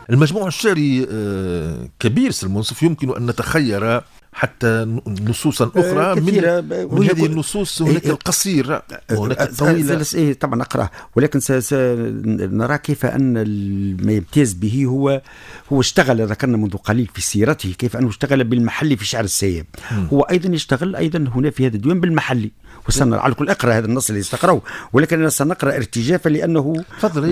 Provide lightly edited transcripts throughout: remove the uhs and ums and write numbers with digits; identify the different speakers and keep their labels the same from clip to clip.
Speaker 1: المجموع الشعري كبير المنصف، يمكن أن نتخير حتى نصوصا أخرى من هذه النصوص. هناك القصير وهناك الطويل.
Speaker 2: طبعا أقرأ، ولكن سنرى كيف أن ما يمتاز به هو اشتغل، ذكرنا منذ قليل في سيرته كيف أنه اشتغل بالمحلي في شعر السياب. هو أيضا يشتغل أيضا هنا في هذا الديوان بالمحلي. وسنرى على كل أقرأ هذا النص اللي استقرأه، ولكن أنا سنقرأ ارتجافا لأنه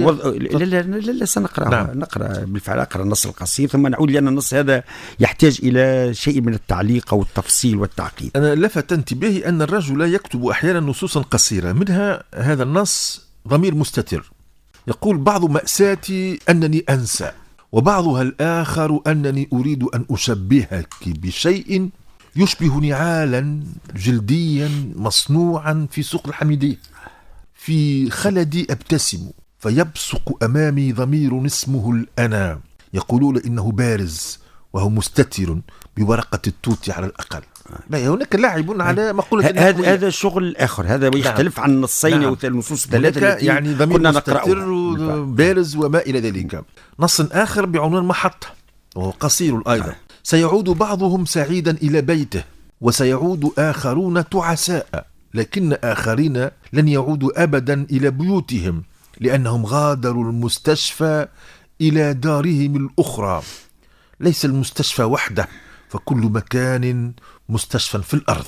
Speaker 2: لا سنقرأ. نعم. نقرأ بالفعل، أقرأ النص القصير ثم نعود، لأن النص هذا يحتاج إلى شيء من التعليق أو التفصيل والتعقيد.
Speaker 1: أنا لفت انتباهي أن الرجل يكتب أحيانا نصوصا قصيرة، منها هذا النص ضمير مستتر يقول: بعض مأساتي أنني أنسى، وبعضها الآخر أنني أريد أن أشبهك بشيء يشبه نعالا جلديا مصنوعا في سوق الحميدية، في خلدي أبتسم فيبصق أمامي ضمير اسمه الأنا، يقولون إنه بارز وهو مستتر بورقة التوت على الأقل. هناك لاعب على مقولة
Speaker 2: هذا شغل آخر، هذا يختلف عن النصين أو النصوص الثلاثة التي
Speaker 1: يعني ضمير مستتر بارز وما إلى ذلك. نص آخر بعنوان محطة وهو قصير أيضا: سيعود بعضهم سعيدا إلى بيته، وسيعود آخرون تعساء، لكن آخرين لن يعودوا أبدا إلى بيوتهم لأنهم غادروا المستشفى إلى دارهم الأخرى. ليس المستشفى وحده، فكل مكان مستشفى في الأرض.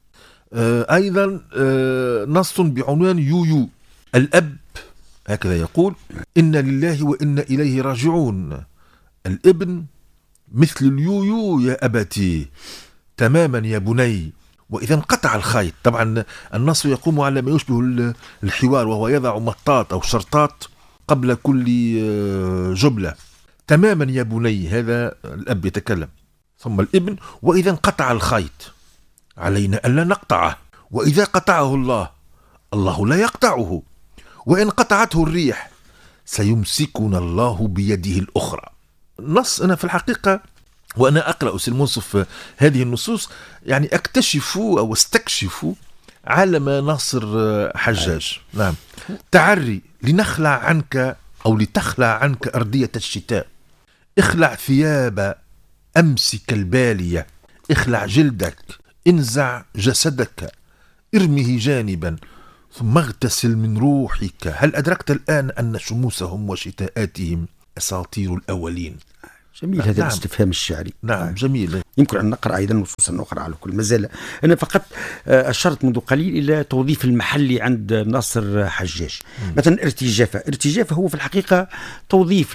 Speaker 1: أيضا نص بعنوان يويو: الأب هكذا يقول: إن لله وإن إليه راجعون. الابن: مثل اليويو يا أبتي، تماما يا بني. وإذا انقطع الخيط، طبعا النص يقوم على ما يشبه الحوار، وهو يضع مطاط أو شرطات قبل كل جملة. تماما يا بني، هذا الأب يتكلم. ثم الابن: وإذا انقطع الخيط علينا ألا نقطعه، وإذا قطعه الله لا يقطعه، وإن قطعته الريح سيمسكنا الله بيده الأخرى. النص أنا في الحقيقة وأنا أقرأ المنصف هذه النصوص يعني أكتشف أو استكشف عالم ناصر حجاج. نعم. تعري لنخلع عنك أو لتخلع عنك أردية الشتاء، اخلع ثياب أمسك البالية، اخلع جلدك، انزع جسدك، ارمه جانبا، ثم اغتسل من روحك. هل أدركت الآن أن شموسهم وشتاءاتهم أساطير الأولين؟
Speaker 2: جميل هذا الاستفهام الشعري.
Speaker 1: نعم جميل.
Speaker 2: يمكن أن نقرأ أيضا نصوصا أخرى على كل مازال. أنا فقط أشرت منذ قليل إلى توظيف المحلي عند ناصر حجاج. مثلا ارتجافة هو في الحقيقة توظيف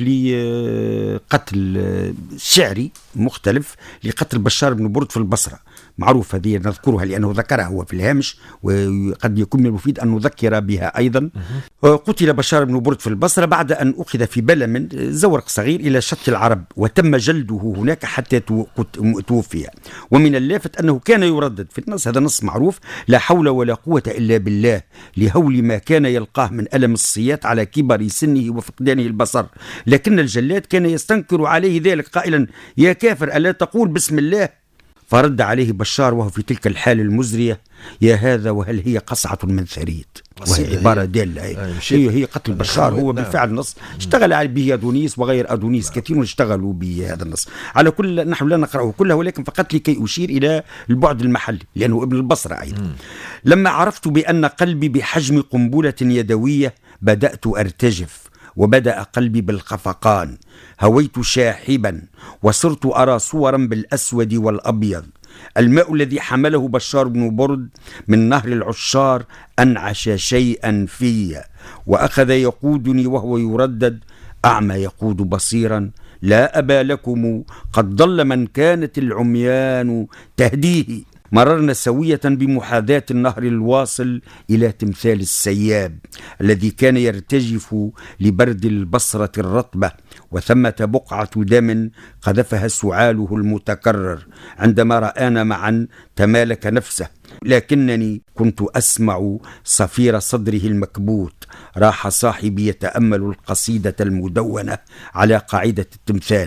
Speaker 2: لقتل شعري مختلف لقتل بشار بن برد في البصرة، معروف هذه نذكرها لأنه ذكرها هو في الهامش، وقد يكون من المفيد أن نذكر بها أيضا. قتل بشار بن برد في البصرة بعد أن أخذ في بلم زورق صغير إلى شط العرب، وتم جلده هناك حتى توفي. ومن اللافت أنه كان يردد في النص، هذا نص معروف: لا حول ولا قوة إلا بالله، لهول ما كان يلقاه من ألم الصيات على كبر سنه وفقدانه البصر. لكن الجلاد كان يستنكر عليه ذلك قائلا: يا كافر ألا تقول بسم الله؟ فرد عليه بشار وهو في تلك الحال المزرية: يا هذا وهل هي قصعة من ثريد؟ وهي عبارة دالة هي قتل بشار. هو بالفعل نص اشتغل به أدونيس وغير أدونيس كثيرون اشتغلوا بهذا النص. على كل نحن لا نقرأه كله، ولكن فقط لكي أشير إلى البعد المحلي لأنه ابن البصرة أيضا. لما عرفت بأن قلبي بحجم قنبلة يدوية بدأت أرتجف، وبدأ قلبي بالخفقان، هويت شاحبا وصرت أرى صورا بالأسود والأبيض. الماء الذي حمله بشار بن برد من نهر العشار أنعش شيئا في، وأخذ يقودني وهو يردد: أعمى يقود بصيرا، لا أبا لكم، قد ضل من كانت العميان تهديه. مررنا سوية بمحاذاة النهر الواصل إلى تمثال السياب الذي كان يرتجف لبرد البصرة الرطبة، وثمة بقعة دم قذفها سعاله المتكرر. عندما رآنا معا تمالك نفسه، لكنني كنت أسمع صفير صدره المكبوت. راح صاحبي يتأمل القصيدة المدونة على قاعدة التمثال: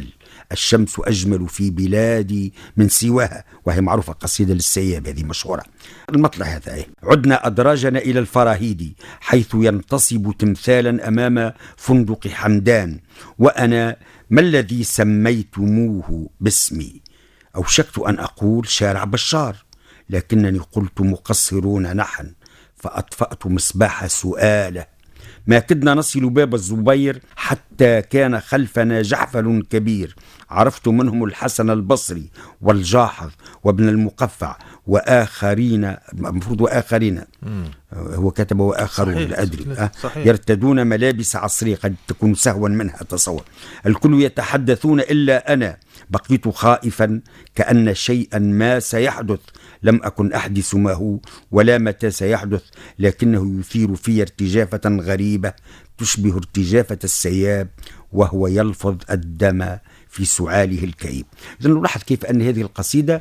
Speaker 2: الشمس أجمل في بلادي من سواها، وهي معروفة قصيدة للسياب هذه مشهورة. المطلع هذا عدنا أدراجنا إلى الفراهيد حيث ينتصب تمثالا أمام فندق حمدان، وأنا ما الذي سميتموه باسمي؟ أوشكت أن أقول شارع بشار، لكنني قلت مقصرون نحن، فأطفأت مصباح سؤاله. ما كدنا نصل باب الزبير حتى كان خلفنا جحفل كبير، عرفت منهم الحسن البصري والجاحظ وابن المقفع وآخرين، المفروض وآخرين، هو كتب وآخرون لا أدري، يرتدون ملابس عصرية قد تكون سهوا منها تصور. الكل يتحدثون إلا أنا، بقيت خائفا كأن شيئا ما سيحدث، لم أكن أحدث ما هو ولا متى سيحدث، لكنه يثير في ارتجافة غريبة تشبه ارتجافة السياب وهو يلفظ الدم في سعاله الكئيب. إذن نلاحظ كيف أن هذه القصيدة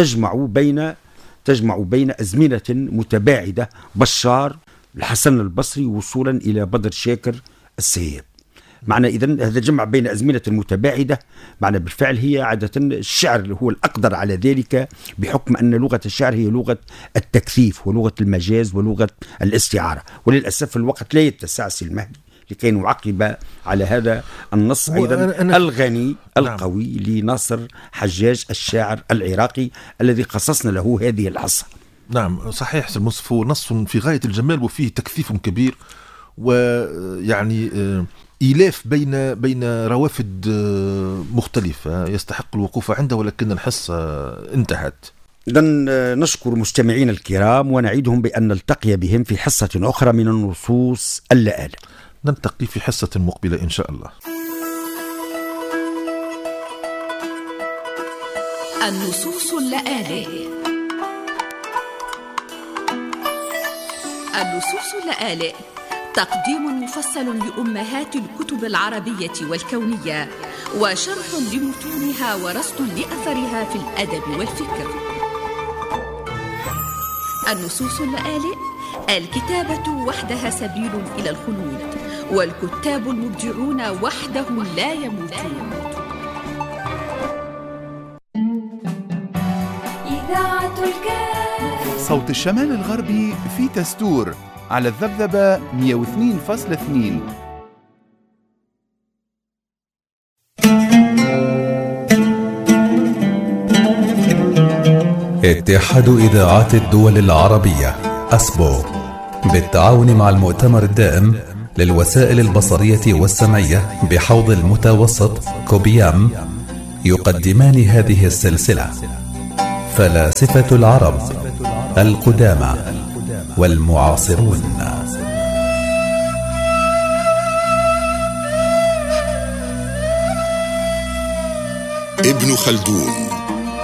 Speaker 2: تجمع بين أزمنة متباعدة، بشار، الحسن البصري، وصولا إلى بدر شاكر السياب. معنى إذن هذا جمع بين أزمنة متباعدة، معنى بالفعل هي عادة الشعر اللي هو الأقدر على ذلك، بحكم أن لغة الشعر هي لغة التكثيف ولغة المجاز ولغة الاستعارة، وللأسف الوقت لا يتسع سي المهدي لكي نعقب على هذا النص أيضا الغني القوي لناصر حجاج الشاعر العراقي الذي قصصنا له هذه الحصة.
Speaker 1: نعم صحيح سي المصطفى، نص في غاية الجمال وفيه تكثيف كبير، ويعني إيلاف بين روافد مختلفة يستحق الوقوف عنده، ولكن الحصة انتهت.
Speaker 2: إذن نشكر مستمعين الكرام ونعيدهم بأن نلتقي بهم في حصة أخرى من النصوص اللآلئ.
Speaker 1: نلتقي في حصة مقبلة إن شاء الله.
Speaker 3: النصوص اللآلئ. النصوص اللآلئ تقديم مفصل لأمهات الكتب العربية والكونية، وشرح لمتونها ورصد لأثرها في الأدب والفكر. النصوص اللآلئ، الكتابة وحدها سبيل إلى الخلود، والكتاب المبدعون وحدهم لا يموتون.
Speaker 4: إذاعة الكاف،
Speaker 5: صوت الشمال الغربي في تستور على الذبذبة 102.2.
Speaker 6: اتحاد إذاعات الدول العربية أسبو بالتعاون مع المؤتمر الدائم للوسائل البصرية والسمعية بحوض المتوسط كوبيام يقدمان هذه السلسلة: فلاسفة العرب القدامى والمعاصرون.
Speaker 7: ابن خلدون